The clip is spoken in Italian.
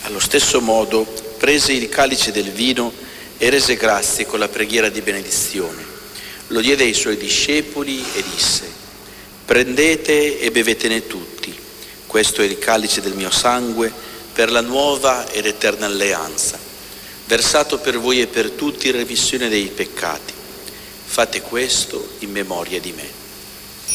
Allo stesso modo prese il calice del vino e rese grazie con la preghiera di benedizione. Lo diede ai suoi discepoli e disse: prendete e bevetene tutti, questo è il calice del mio sangue per la nuova ed eterna alleanza, versato per voi e per tutti in remissione dei peccati. Fate questo in memoria di me.